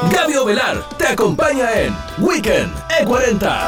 Gaby Ovelar te acompaña en Weekend E40.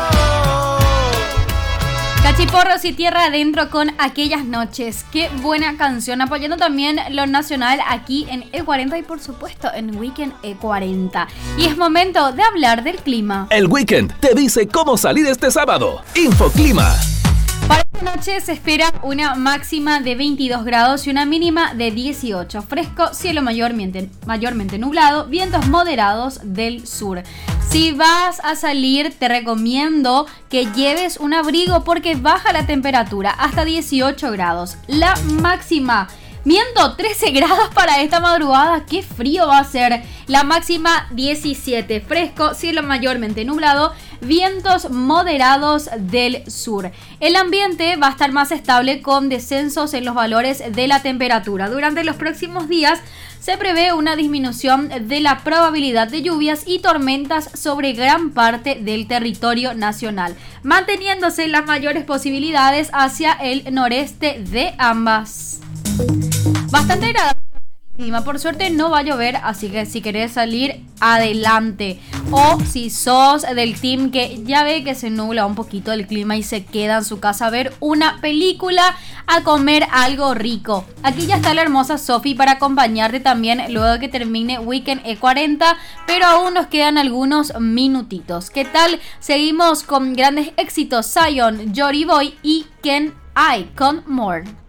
Cachiporros y tierra adentro con Aquellas Noches. Qué buena canción, apoyando también lo nacional aquí en E40 y por supuesto en Weekend E40. Y es momento de hablar del clima. El Weekend te dice cómo salir este sábado. Infoclima. Para esta noche se espera una máxima de 22 grados y una mínima de 18. Fresco, cielo mayormente nublado, vientos moderados del sur. Si vas a salir, te recomiendo que lleves un abrigo porque baja la temperatura hasta 18 grados. La máxima, 13 grados para esta madrugada. Qué frío va a ser. La máxima 17. Fresco, cielo mayormente nublado, vientos moderados del sur. El ambiente va a estar más estable con descensos en los valores de la temperatura. Durante los próximos días se prevé una disminución de la probabilidad de lluvias y tormentas sobre gran parte del territorio nacional, manteniéndose las mayores posibilidades hacia el noreste de ambas. Bastante agradable el clima, por suerte no va a llover, así que si querés salir, adelante. O si sos del team que ya ve que se nubla un poquito el clima y se queda en su casa a ver una película, a comer algo rico. Aquí ya está la hermosa Sofi para acompañarte también luego de que termine Weekend E40, pero aún nos quedan algunos minutitos. ¿Qué tal? Seguimos con grandes éxitos: Zion, Jory Boy y Ken I con More.